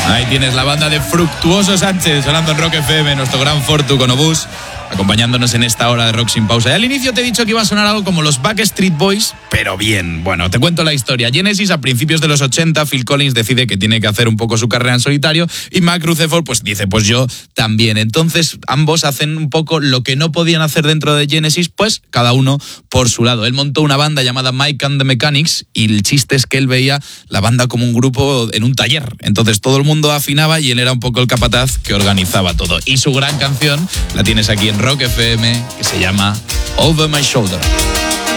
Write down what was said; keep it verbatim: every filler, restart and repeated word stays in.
Ahí tienes la banda de Fructuoso Sánchez sonando en Rock F M, nuestro gran Fortu con Obús, acompañándonos en esta hora de Rock sin pausa. Y al inicio te he dicho que iba a sonar algo como los Backstreet Boys, pero bien. Bueno, te cuento la historia. Genesis, a principios de los ochenta, Phil Collins decide que tiene que hacer un poco su carrera en solitario y Mac Rutherford pues dice, pues yo también. Entonces ambos hacen un poco lo que no podían hacer dentro de Genesis, pues cada uno por su lado. Él montó una banda llamada Mike and the Mechanics y el chiste es que él veía la banda como un grupo en un taller. Entonces todo el mundo afinaba y él era un poco el capataz que organizaba todo. Y su gran canción la tienes aquí en Rock F M, que se llama Over My Shoulder.